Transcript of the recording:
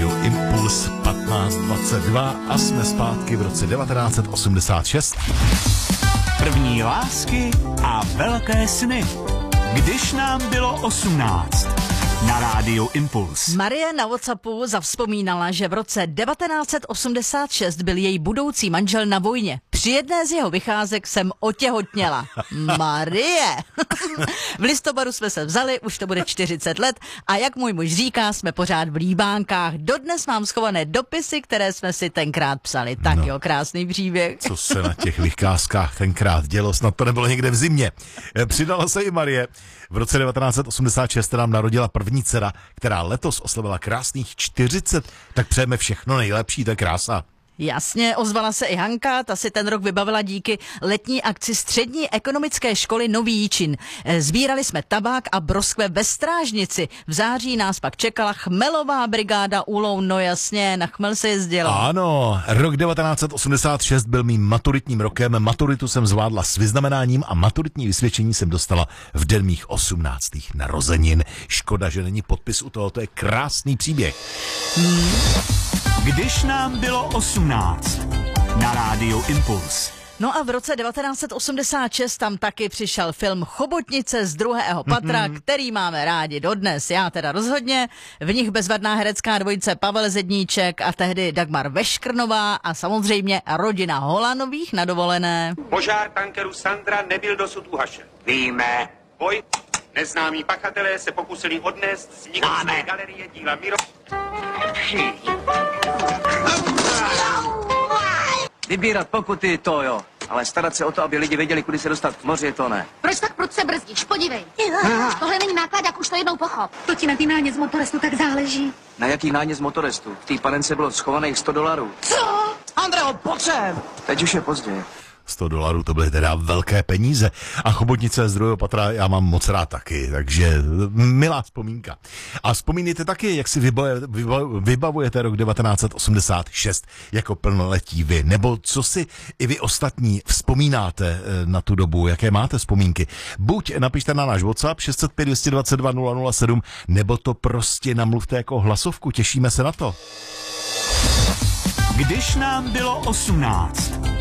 rádiu Impuls 15:22 a jsme zpátky v roce 1986. První lásky a velké sny. Když nám bylo 18. Na rádiu Impuls. Marie na WhatsAppu zavzpomínala, že v roce 1986 byl její budoucí manžel na vojně. Při jedné z jeho vycházek jsem otěhotněla. Marie! V listopadu jsme se vzali, už to bude 40 let a jak můj muž říká, jsme pořád v líbánkách. Dodnes mám schované dopisy, které jsme si tenkrát psali. Tak jo, krásný příběh. Co se na těch vycházkách tenkrát dělo, snad to nebylo někde v zimě. Přidala se i Marie. V roce 1986 nám narodila první dcera, která letos oslavila krásných 40, tak přejeme všechno nejlepší, to je krása. Jasně, ozvala se i Hanka, ta si ten rok vybavila díky letní akci Střední ekonomické školy Nový Jičín. Sbírali jsme tabák a broskve ve Strážnici. V září nás pak čekala chmelová brigáda Úloun, no jasně, na chmel se jezdilo. Ano, rok 1986 byl mým maturitním rokem, maturitu jsem zvládla s vyznamenáním a maturitní vysvědčení jsem dostala v den mých 18. narozenin. Škoda, že není podpis u toho, to je krásný příběh. Když nám bylo 18. Na rádiu Impuls. No a v roce 1986 tam taky přišel film Chobotnice z druhého patra, který máme rádi dodnes, já teda rozhodně. V nich bezvadná herecká dvojice Pavel Zedníček a tehdy Dagmar Veškrnová a samozřejmě rodina Holanových na dovolené. Požár tankeru Sandra nebyl dosud uhašen. Víme. Boj neznámí pachatelé se pokusili odnést z Nikolské galerie díla Miro. Vybírat pokuty, to jo. Ale starat se o to, aby lidi věděli, kudy se dostat k moři, to ne. Proč tak prud se brzdíš? Podívej. Tohle není náklad, jak už to jednou pochop. To ti na tý náně z motorestu tak záleží. Na jaký náně z motorestu? V té panence bylo schovaných $100. Co? Andreo, potřeb! Teď už je pozdě. $100, to byly teda velké peníze. A Chobotnice z druhého patra já mám moc rád taky, takže milá vzpomínka. A vzpomínejte taky, jak si vybavujete rok 1986 jako plnoletí vy, nebo co si i vy ostatní vzpomínáte na tu dobu, jaké máte vzpomínky. Buď napište na náš WhatsApp 605 222 007, nebo to prostě namluvte jako hlasovku, těšíme se na to. Když nám bylo 18.